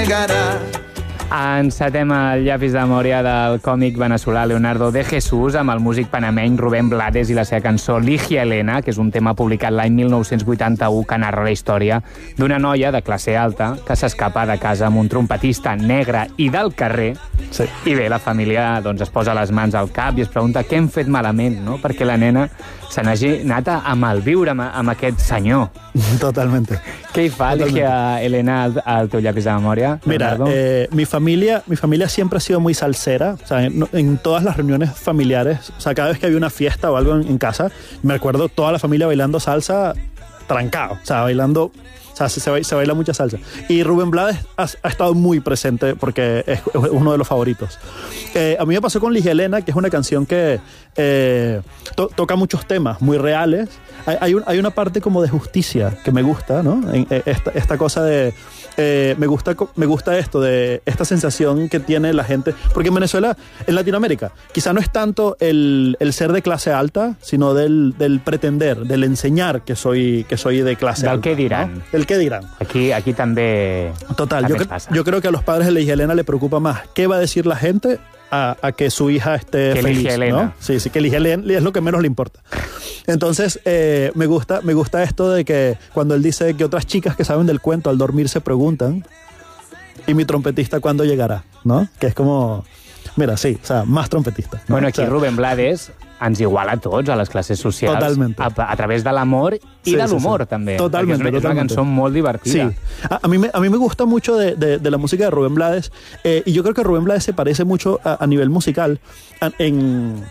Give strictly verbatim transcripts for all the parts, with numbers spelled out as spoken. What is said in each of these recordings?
llegará. Encetem el llapis de memòria del còmic veneçolà Leonardo de Jesús amb el músic panameny Rubén Blades i la seva cançó Ligia Elena, que és un tema publicat l'any mil nou-cents vuitanta-u que narra la història d'una noia de classe alta que s'escapa de casa amb un trompetista negre i del carrer. Sí. I bé, la família doncs, es posa les mans al cap i es pregunta què hem fet malament, no? Perquè la nena se n'hagi anat a malviure amb, amb aquest senyor. Totalmente. Què hi fa, Totalmente. Ligia Elena, al, al teu llapis de memòria? Mira, eh, mi familia, mi familia siempre ha sido muy salsera. O sea, en, en todas las reuniones familiares, o sea, cada vez que había una fiesta o algo en, en casa, me acuerdo toda la familia bailando salsa trancado, o sea, bailando. O sea, se, se, baila, se baila mucha salsa. Y Rubén Blades ha, ha estado muy presente porque es, es uno de los favoritos. Eh, a mí me pasó con Ligia Elena, que es una canción que eh, to, toca muchos temas muy reales. Hay, hay, un, hay una parte como de justicia que me gusta, ¿no? En, eh, esta, esta cosa de... Eh, me, gusta, me gusta esto, de esta sensación que tiene la gente. Porque en Venezuela, en Latinoamérica, quizá no es tanto el, el ser de clase alta, sino del, del pretender, del enseñar que soy, que soy de clase del alta. Del què diran. ¿No? El què diran. Aquí, aquí també, Total, també yo, pasa. yo creo que a los padres de Ligia Elena le preocupa más qué va a decir la gente a, a que su hija esté que feliz, Ligia Elena. ¿no? Sí, sí, que Ligia Elena es lo que menos le importa. Entonces, eh, me gusta, me gusta esto de que cuando él dice que otras chicas que saben del cuento al dormir se preguntan, ¿y mi trompetista cuándo llegará? ¿No? Que es como, mira, sí, o sea, más trompetista, ¿no? Bueno, aquí o sea, Rubén Blades ens iguala a tots, a les classes socials, Totalmente. a, a través de l'amor i Sí, de sí, l'humor, sí. també. Totalmente, Perquè és una, és una totalmente. cançó molt divertida. Sí, a, a, mí me, a mí me gusta mucho de, de, de la música de Rubén Blades, eh, y yo creo que Rubén Blades se parece mucho a, a nivel musical a, en...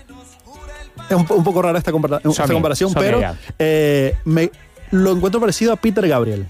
Es un, un poco rara esta, compara esta Som-hi, comparación, som-hi pero ja. eh, me, lo encuentro parecido a Peter Gabriel,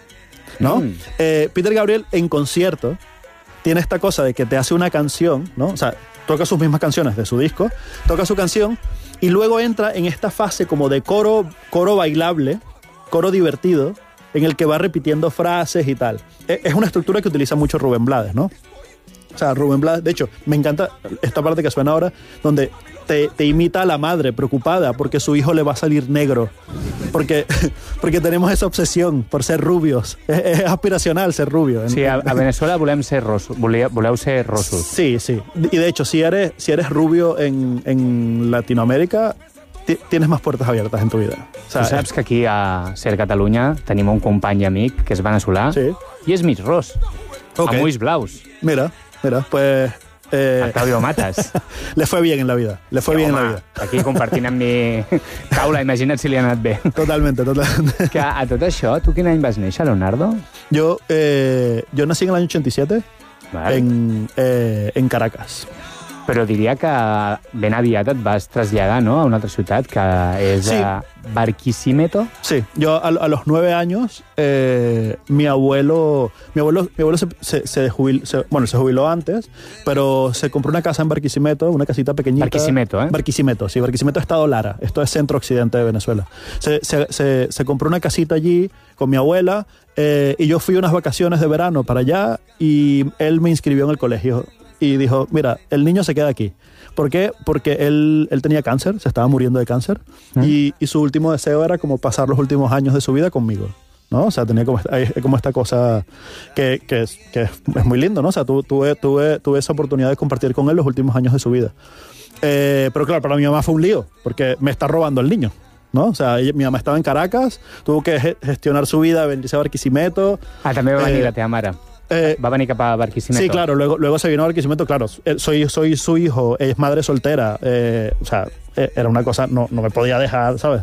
¿no? Mm. Eh, Peter Gabriel en concierto tiene esta cosa de que te hace una canción, ¿no? O sea, toca sus mismas canciones de su disco, toca su canción y luego entra en esta fase como de coro, coro bailable, coro divertido, en el que va repitiendo frases y tal. Es una estructura que utiliza mucho Rubén Blades, ¿no? O sea, Rubén Blades, de hecho, me encanta esta parte que suena ahora, donde te, te imita a la madre preocupada porque su hijo le va a salir negro. Porque, porque tenemos esa obsesión por ser rubios. Es, es aspiracional ser rubio. Sí, a, a Venezuela volem ser rossos, voleu, voleu ser rossos. Sí, sí. Y de hecho, si eres, si eres rubio en, en Latinoamérica, tienes más puertas abiertas en tu vida. O sea, tu saps que aquí a Ser Catalunya tenim un company i amic que és veneçolà sí. i és mig ros, okay. amb ulls blaus. Mira, mira, pues... Eh, el Claudio Matas. Le fue bien en la vida. Le fue sí, bien home, en la vida. Aquí compartint amb mi taula, imagina't si li ha anat bé. Totalmente, totalmente. Que a tot això, tu quin any vas néixer, Leonardo? Yo, eh, yo nací en el año ochenta y siete vale. en, eh, en Caracas. Però diria que ben aviat et vas traslladar, ¿no?, a una altra ciutat, que és sí. a Barquisimeto. Sí, yo a, a los nueve años, eh, mi abuelo, mi abuelo, mi abuelo se, se, se, jubil, se, bueno, se jubiló antes, pero se compró una casa en Barquisimeto, una casita pequeñita. Barquisimeto, ¿eh? Barquisimeto, sí, Barquisimeto, Estado Lara. Esto es centro-occidente de Venezuela. Se, se, se, se compró una casita allí con mi abuela, eh, y yo fui unas vacaciones de verano para allá y él me inscribió en el colegio. Y dijo, mira, el niño se queda aquí. ¿Por qué? Porque él, él tenía cáncer, se estaba muriendo de cáncer, ¿Mm? y, y su último deseo era como pasar los últimos años de su vida conmigo, ¿no? O sea, tenía como esta, como esta cosa que, que, es, que es muy lindo, ¿no? O sea, tu, tuve, tuve, tuve esa oportunidad de compartir con él los últimos años de su vida. Eh, pero claro, para mi mamá fue un lío, porque me está robando el niño, ¿no? O sea, ella, mi mamá estaba en Caracas, tuvo que gestionar su vida, venirse a Barquisimeto. Ah, també va venir eh, la teva mare. Eh, va venir cap a Barquisimeto. Sí, claro, luego, luego se vino a Barquisimeto, claro, soy, soy su hijo, es madre soltera, eh, o sea, era una cosa, no, no me podía dejar, ¿sabes?